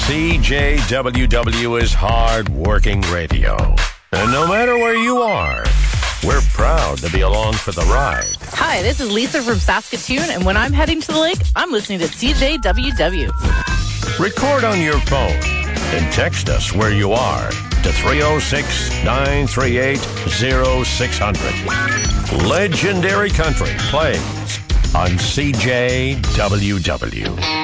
CJWW is hard-working radio. And no matter where you are, we're proud to be along for the ride. Hi, this is Lisa from Saskatoon, and when I'm heading to the lake, I'm listening to CJWW. Record on your phone and text us where you are to 306-938-0600. Legendary Country plays on CJWW.